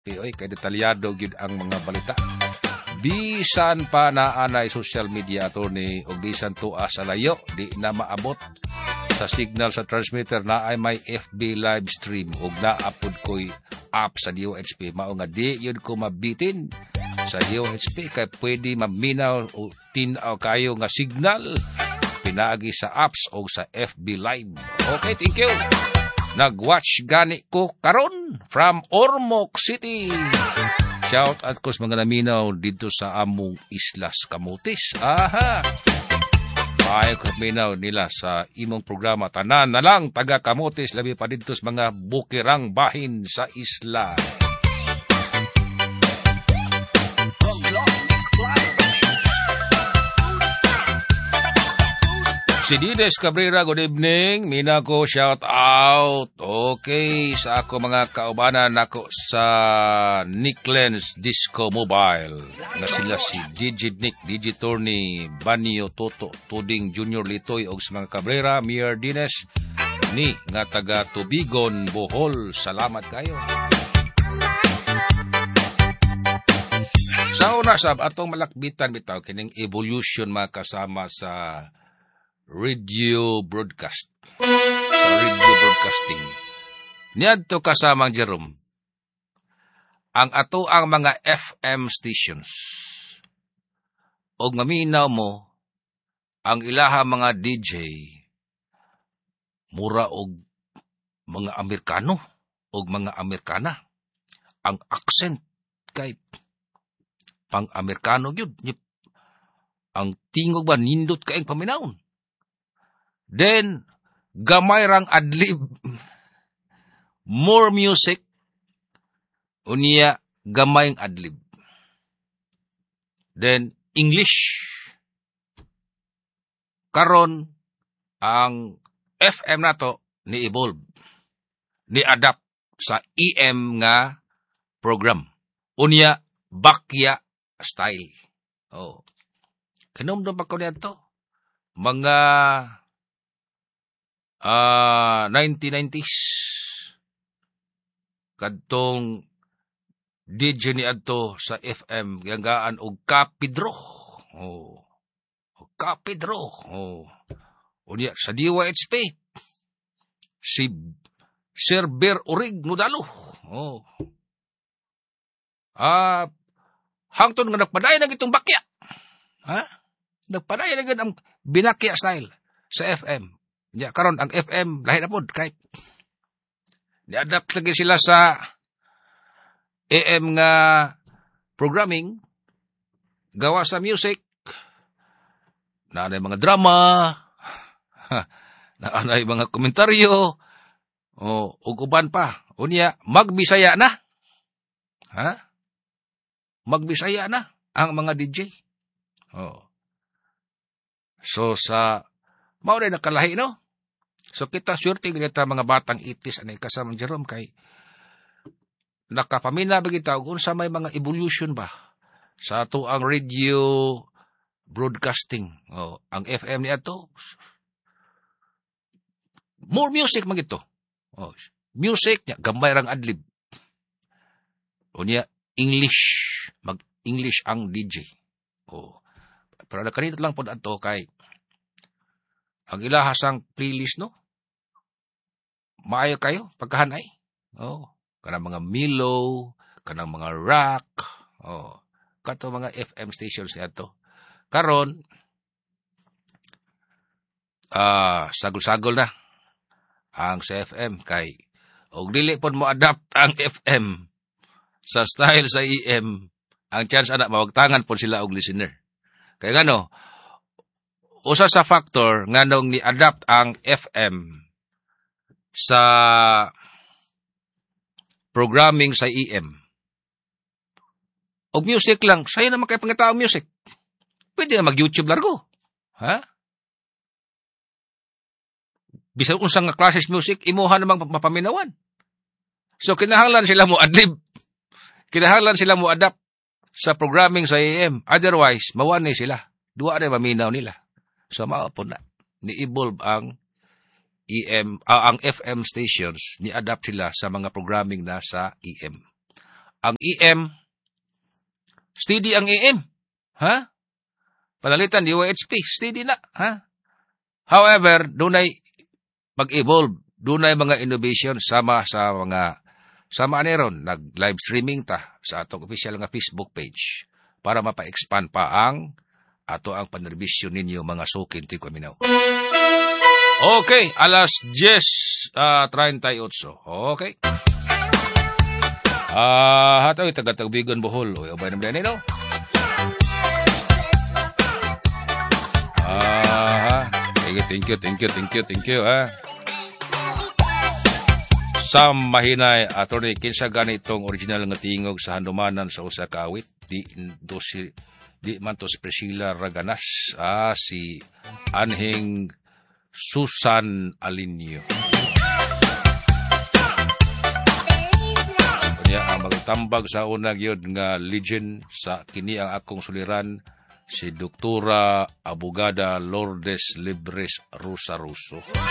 WHSP. Oy, kay detalyado gyud ang mga balita. Bisan pa naanay social media attorney o bisan tuwa sa layo, di na maabot sa signal sa transmitter na ay may FB live stream o naapod ko'y app sa DOHP. Mao nga di yun ko mabitin sa DOHP kay pwede maminaw o tinaw kayo nga signal pinaagi sa apps o sa FB live. Okay, thank you. Nag-watch gani ko karon from Ormoc City. Shout out ko sa mga naminaw dito sa among Islas Camotes. Aha! Ay kaminaw nila sa imong programa. Tanan na lang taga Camotes, labi pa dito sa mga bukirang bahin sa isla. Si Dides Cabrera, good evening. Mina ko, shout out. Okay, sa ako mga kaubanan ako sa Nicklen's Disco Mobile. Na sila si Digit Torney, Banyo Toto, Tuding Junior Litoy, o sa mga Cabrera, Mier Dines, ni nga taga Tubigon, Bohol. Salamat kayo. Sa una sab, atong malakbitan bitaw, kining evolution makasama sa radio broadcast. Sa radio broadcasting. Niadto kasamang Jerome. Ang ato ang mga FM stations. O maminaw mo, ang ilaha mga DJ, mura og mga Amerikano, o mga Amerikana. Ang accent kay pang-Amerikano yun. Ang tingog ba, nindot kaing paminawon. Then, gamay rang adlib. More music. Unya, gamay ang adlib. Then, English. Karon, ang FM nato ni-evolve. Ni-adapt sa EM nga program. Unya, bakya style. Oh. Kinumdum pa ko niya to. Mga 1990s. Kadtong DJ ni adto sa FM ganggaan og Kapidro. Oh. Kapidro. Oh. Unya sa DYHP. Si Sir Ber Urig Nudalo. Oh. Hangtod nga nagpaday na itong bakya. Ha? Nagpaday na ang binakya style sa FM. Ya, karon ang FM lahi na pod kay ni-adapt lagi sila sa AM nga programming gawa sa music. Naanay mga drama, naanay mga komentaryo, ug uban pa. Unya magbisaya na. Ha? Magbisaya na ang mga DJ. Oh. So sa mao rin nakalahi, no? So kita swerte ganita mga batang itis anay kasama Jerome kay nakapamina ba kita kung sa may mga evolution ba sa ato ang radio broadcasting. Oh, ang FM ni ato more music man ito. Oh, music niya gambay rang adlib. Unya English, mag-English ang DJ. Oh. Pero nakanito lang po ato kay ang ilahasang playlist, no? Maayo kayo, pagkahanay. Oh, kanang mga mellow, kanang mga rock, oh, kato mga FM stations niya. Karon, sagol-sagol na ang sa FM kay og dili pod mo adapt ang FM sa style sa EM, ang chance ana mawagtangan pod sila og listener. Kay ngano, usa sa factor nganong ni-adapt ang FM sa programming sa EM. Og music lang, sayo naman kayo pangitaw music. Pwede na mag-YouTube largo. Ha? Bisan kung sa nga classes music, imuha namang mapaminawan. So, kinahanglan sila mo adlib. Kinahanglan sila mo adapt sa programming sa AM. Otherwise, mawanay sila. Dua na maminaw nila. So, maapon na. Ni-evolve ang EM, ang FM stations, ni-adapt sila sa mga programming na sa EM. ang EM, steady ang EM. Ha? Panalitan, UHP, steady na. Ha? However, dunay mag-evolve, dunay mga innovation sama aneron, nag-live streaming ta sa atong official nga Facebook page para mapa-expand pa ang panerbisyo ninyo mga sukin ti Kuminaw. Okay, alas 10:38. Okay. Hatoy taga-Tagbigon Bohol. O ubay nam dani no. Thank you. Sa mahinay, attorney, kinsa ganitong original nga tingog sa handumanan sa usa ka awit, di man to si Priscilla Raganas, si Anhing Susan Alinio. Kanya ang magtambag sa unang yun nga legend sa kini ang akong suliran, si Doktora Abogada Lourdes Libres Rosaruso.